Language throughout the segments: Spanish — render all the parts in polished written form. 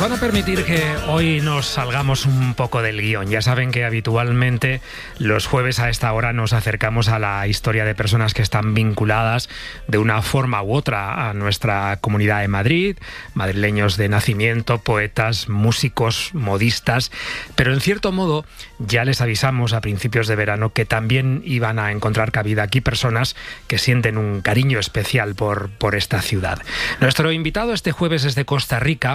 van a permitir que hoy nos salgamos un poco del guión. Ya saben que habitualmente los jueves a esta hora nos acercamos a la historia de personas que están vinculadas de una forma u otra a nuestra comunidad de Madrid, madrileños de nacimiento, poetas, músicos, modistas, pero en cierto modo ya les avisamos a principios de verano que también iban a encontrar cabida aquí personas que sienten un cariño especial por esta ciudad. Nuestro invitado este jueves es de Costa Rica.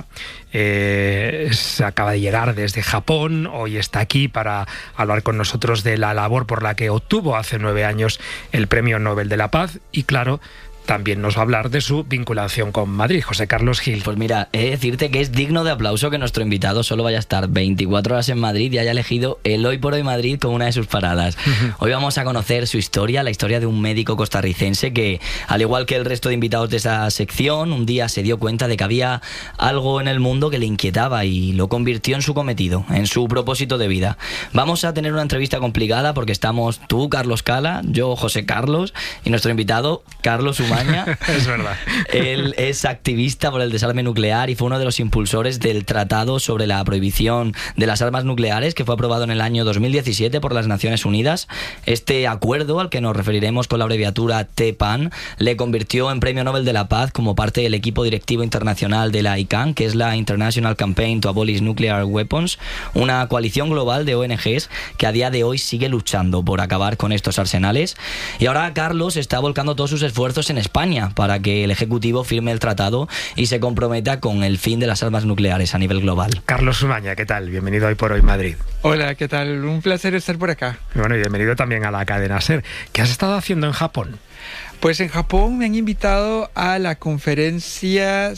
Se acaba de llegar desde Japón, hoy está aquí para hablar con nosotros de la labor por la que obtuvo hace 9 años el Premio Nobel de la Paz y, claro, también nos va a hablar de su vinculación con Madrid. José Carlos Gil. Pues mira, he de decirte que es digno de aplauso que nuestro invitado solo vaya a estar 24 horas en Madrid y haya elegido el Hoy por Hoy Madrid como una de sus paradas. Hoy vamos a conocer su historia, la historia de un médico costarricense que, al igual que el resto de invitados de esta sección, un día se dio cuenta de que había algo en el mundo que le inquietaba y lo convirtió en su cometido, en su propósito de vida. Vamos a tener una entrevista complicada porque estamos tú, Carlos Cala, yo, José Carlos, y nuestro invitado, Carlos Umaña. Es verdad. Él es activista por el desarme nuclear y fue uno de los impulsores del Tratado sobre la Prohibición de las Armas Nucleares, que fue aprobado en el año 2017 por las Naciones Unidas. Este acuerdo, al que nos referiremos con la abreviatura TPAN, le convirtió en Premio Nobel de la Paz como parte del equipo directivo internacional de la ICANN, que es la International Campaign to Abolish Nuclear Weapons, una coalición global de ONGs que a día de hoy sigue luchando por acabar con estos arsenales. Y ahora Carlos está volcando todos sus esfuerzos en España para que el Ejecutivo firme el tratado y se comprometa con el fin de las armas nucleares a nivel global. Carlos Umaña, ¿qué tal? Bienvenido Hoy por Hoy Madrid. Hola, ¿qué tal? Un placer estar por acá. Bueno, y bienvenido también a la cadena SER. ¿Qué has estado haciendo en Japón? Pues en Japón me han invitado a la conferencia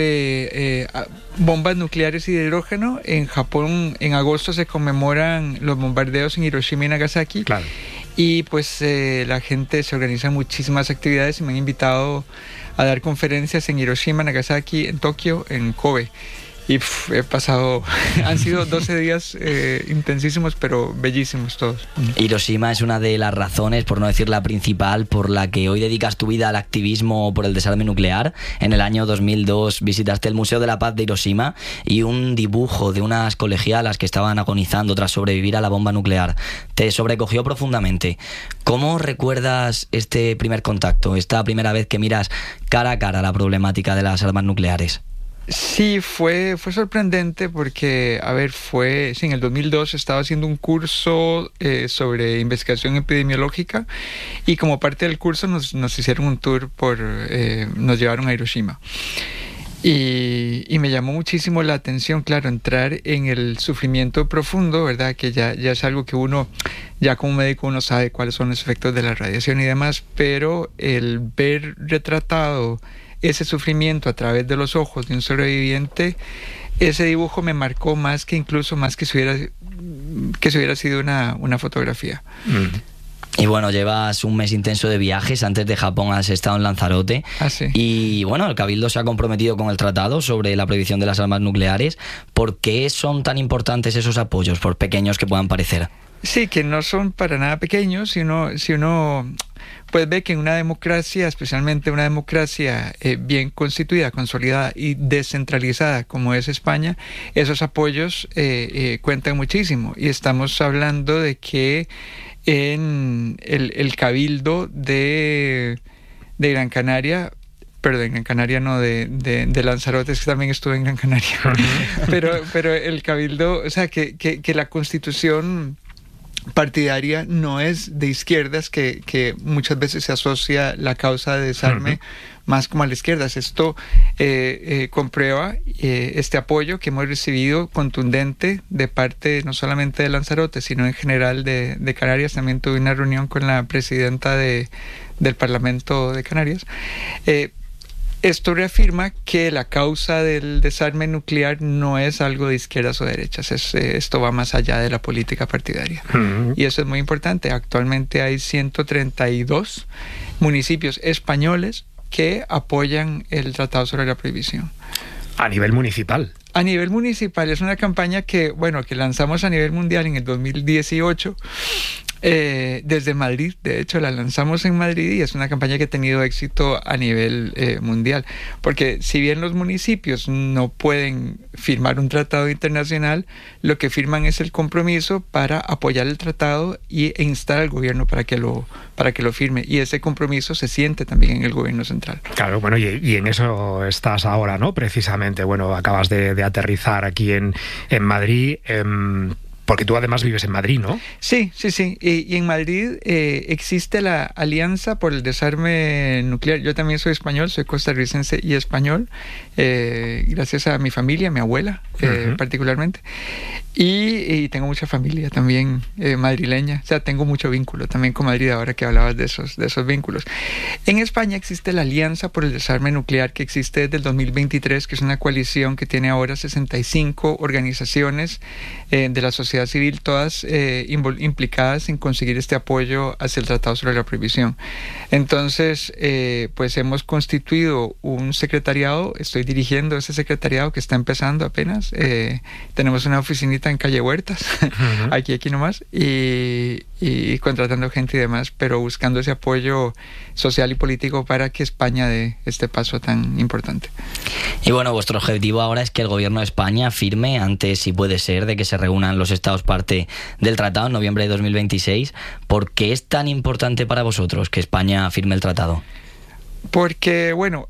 sobre bombas nucleares y de hidrógeno. En Japón en agosto se conmemoran los bombardeos en Hiroshima y Nagasaki. Claro. Y pues la gente se organiza muchísimas actividades y me han invitado a dar conferencias en Hiroshima, Nagasaki, en Tokio, en Kobe. Y he pasado, han sido 12 días intensísimos, pero bellísimos todos. Hiroshima es una de las razones, por no decir la principal, por la que hoy dedicas tu vida al activismo por el desarme nuclear. En el año 2002 visitaste el Museo de la Paz de Hiroshima y un dibujo de unas colegialas que estaban agonizando tras sobrevivir a la bomba nuclear te sobrecogió profundamente. ¿Cómo recuerdas este primer contacto, esta primera vez que miras cara a cara la problemática de las armas nucleares? Sí, fue sorprendente porque, en el 2002 estaba haciendo un curso sobre investigación epidemiológica y como parte del curso nos hicieron un tour nos llevaron a Hiroshima. Y me llamó muchísimo la atención, claro, entrar en el sufrimiento profundo, ¿verdad? Que ya es algo que uno, ya como médico, uno sabe cuáles son los efectos de la radiación y demás, pero el ver retratado ese sufrimiento a través de los ojos de un sobreviviente, ese dibujo me marcó más que si hubiera sido una fotografía. Y bueno, llevas un mes intenso de viajes. Antes de Japón has estado en Lanzarote. Sí. Y bueno, el Cabildo se ha comprometido con el tratado sobre la prohibición de las armas nucleares. ¿Por qué son tan importantes esos apoyos, por pequeños que puedan parecer? Sí, que no son para nada pequeños. Si uno pues ve que en una democracia, especialmente una democracia bien constituida, consolidada y descentralizada como es España, esos apoyos cuentan muchísimo. Y estamos hablando de que en el Cabildo de Gran Canaria, perdón, en Canaria no, de Lanzarote, es que también estuve en Gran Canaria, pero el Cabildo, o sea, que la Constitución partidaria no es de izquierdas, que muchas veces se asocia la causa de desarme más como a la izquierda. Esto comprueba este apoyo que hemos recibido contundente de parte no solamente de Lanzarote, sino en general de Canarias. También tuve una reunión con la presidenta del Parlamento de Canarias. Esto reafirma que la causa del desarme nuclear no es algo de izquierdas o derechas. Esto va más allá de la política partidaria. Y eso es muy importante. Actualmente hay 132 municipios españoles que apoyan el Tratado sobre la Prohibición. A nivel municipal. A nivel municipal es una campaña que lanzamos a nivel mundial en el 2018 Desde Madrid, de hecho la lanzamos en Madrid y es una campaña que ha tenido éxito a nivel mundial, porque si bien los municipios no pueden firmar un tratado internacional, lo que firman es el compromiso para apoyar el tratado e instar al gobierno para que lo firme, y ese compromiso se siente también en el gobierno central. Claro, bueno, y en eso estás ahora, ¿no? Precisamente, bueno, acabas de aterrizar aquí en Madrid. Porque tú además vives en Madrid, ¿no? Sí. Y en Madrid existe la Alianza por el Desarme Nuclear. Yo también soy español, soy costarricense y español, gracias a mi familia, mi abuela particularmente. Y tengo mucha familia también madrileña. O sea, tengo mucho vínculo también con Madrid, ahora que hablabas de esos vínculos. En España existe la Alianza por el Desarme Nuclear, que existe desde el 2023, que es una coalición que tiene ahora 65 organizaciones de la sociedad civil, todas implicadas en conseguir este apoyo hacia el Tratado sobre la Prohibición. Entonces, pues hemos constituido un secretariado, estoy dirigiendo ese secretariado que está empezando apenas. Tenemos una oficinita en calle Huertas, aquí nomás, y contratando gente y demás, pero buscando ese apoyo social y político para que España dé este paso tan importante. Y bueno, vuestro objetivo ahora es que el gobierno de España firme antes, si puede ser, de que se reúnan los Estados parte del tratado en noviembre de 2026. ¿Por qué es tan importante para vosotros que España firme el tratado? Porque, bueno,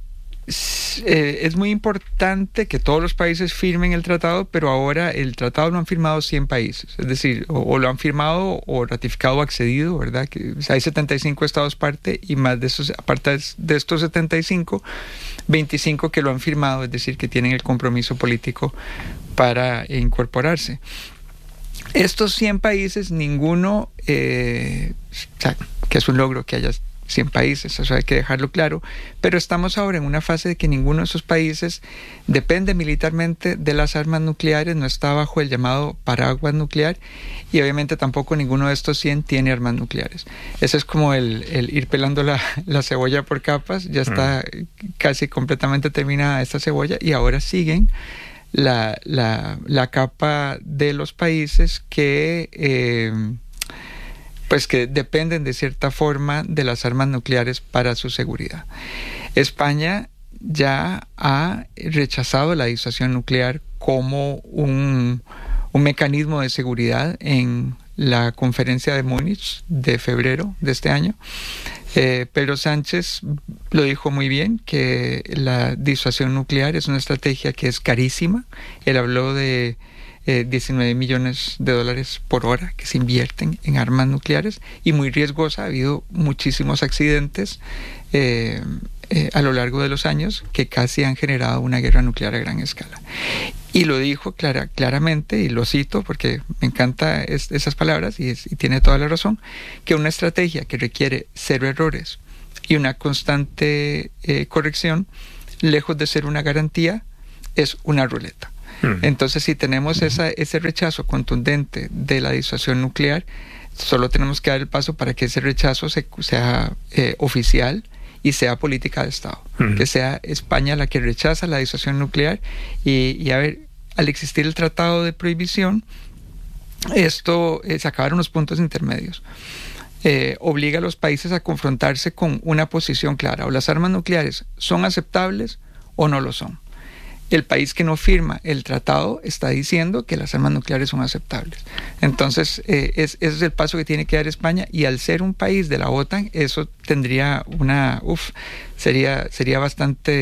es muy importante que todos los países firmen el tratado, pero ahora el tratado lo han firmado 100 países, es decir, o lo han firmado o ratificado o accedido, ¿verdad? Que, o sea, hay 75 estados parte, y más de esos, aparte de estos 75, 25 que lo han firmado, es decir, que tienen el compromiso político para incorporarse. Estos 100 países, ninguno, o sea, que es un logro que haya 100 países, eso hay que dejarlo claro, pero estamos ahora en una fase de que ninguno de esos países depende militarmente de las armas nucleares, no está bajo el llamado paraguas nuclear, y obviamente tampoco ninguno de estos 100 tiene armas nucleares. Eso es como el ir pelando la cebolla por capas, ya está casi completamente terminada esta cebolla, y ahora siguen la capa de los países que pues que dependen de cierta forma de las armas nucleares para su seguridad. España ya ha rechazado la disuasión nuclear como un mecanismo de seguridad en la conferencia de Múnich de febrero de este año. Pedro Sánchez lo dijo muy bien, que la disuasión nuclear es una estrategia que es carísima. Él habló de 19 millones de dólares por hora que se invierten en armas nucleares, y muy riesgosa. Ha habido muchísimos accidentes a lo largo de los años que casi han generado una guerra nuclear a gran escala. Y lo dijo claramente, y lo cito porque me encantan esas palabras, y tiene toda la razón, que una estrategia que requiere 0 errores y una constante corrección, lejos de ser una garantía, es una ruleta. Entonces, si tenemos ese rechazo contundente de la disuasión nuclear, solo tenemos que dar el paso para que ese rechazo sea oficial y sea política de Estado. Que sea España la que rechaza la disuasión nuclear, y a ver, al existir el Tratado de Prohibición, esto se acabaron los puntos intermedios. Obliga a los países a confrontarse con una posición clara: o las armas nucleares son aceptables o no lo son. El país que no firma el tratado está diciendo que las armas nucleares son aceptables. Entonces, ese es el paso que tiene que dar España, y al ser un país de la OTAN, eso tendría sería bastante